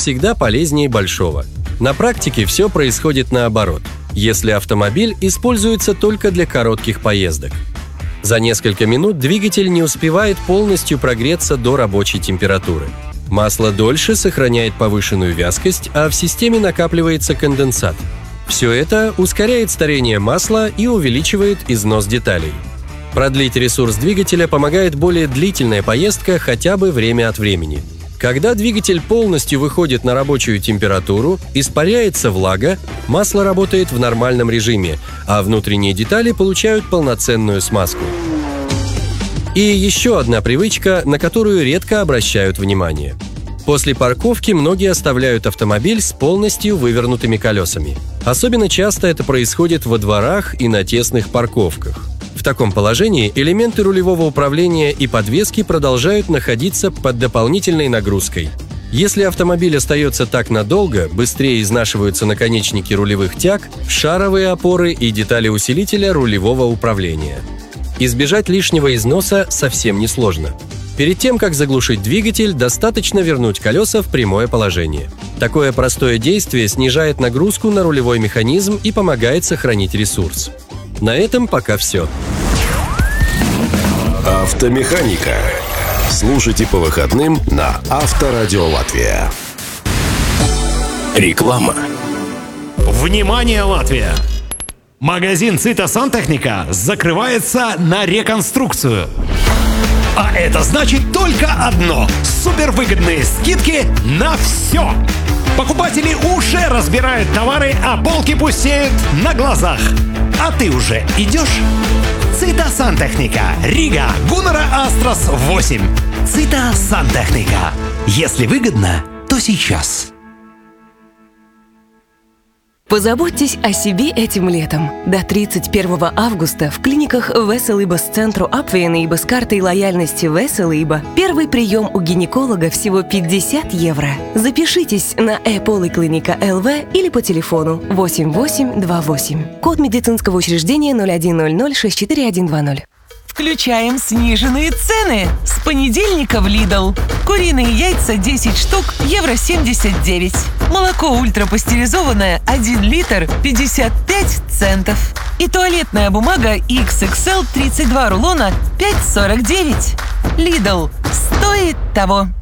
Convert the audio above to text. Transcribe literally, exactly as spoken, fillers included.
всегда полезнее большого. На практике все происходит наоборот, если автомобиль используется только для коротких поездок. За несколько минут двигатель не успевает полностью прогреться до рабочей температуры. Масло дольше сохраняет повышенную вязкость, а в системе накапливается конденсат. Все это ускоряет старение масла и увеличивает износ деталей. Продлить ресурс двигателя помогает более длительная поездка хотя бы время от времени. Когда двигатель полностью выходит на рабочую температуру, испаряется влага, масло работает в нормальном режиме, а внутренние детали получают полноценную смазку. И еще одна привычка, на которую редко обращают внимание. После парковки многие оставляют автомобиль с полностью вывернутыми колесами. Особенно часто это происходит во дворах и на тесных парковках. В таком положении элементы рулевого управления и подвески продолжают находиться под дополнительной нагрузкой. Если автомобиль остается так надолго, быстрее изнашиваются наконечники рулевых тяг, шаровые опоры и детали усилителя рулевого управления. Избежать лишнего износа совсем несложно. Перед тем, как заглушить двигатель, достаточно вернуть колеса в прямое положение. Такое простое действие снижает нагрузку на рулевой механизм и помогает сохранить ресурс. На этом пока все. Автомеханика. Слушайте по выходным на Авторадио Латвия. Реклама. Внимание, Латвия! Магазин Цита Сантехника закрывается на реконструкцию. А это значит только одно – супервыгодные скидки на все. Покупатели уже разбирают товары, а полки пустеют на глазах. А ты уже идешь? Цита Сантехника. Рига. Гуннера Астрас восемь. Цита Сантехника. Если выгодно, то сейчас. Позаботьтесь о себе этим летом. До тридцать первого августа в клиниках Веселиба с центру Апвиенība с картой лояльности Веселиба первый прием у гинеколога всего пятьдесят евро. Запишитесь на e-поликлиника точка эл ви или по телефону восемь восемь два восемь. Код медицинского учреждения ноль один ноль ноль шесть четыре один два ноль. Включаем сниженные цены. С понедельника в Lidl. Куриные яйца десять штук, евро семьдесят девять. Молоко ультрапастеризованное один литр, пятьдесят пять центов. И туалетная бумага икс икс эл тридцать два рулона, пять сорок девять. Lidl. Стоит того.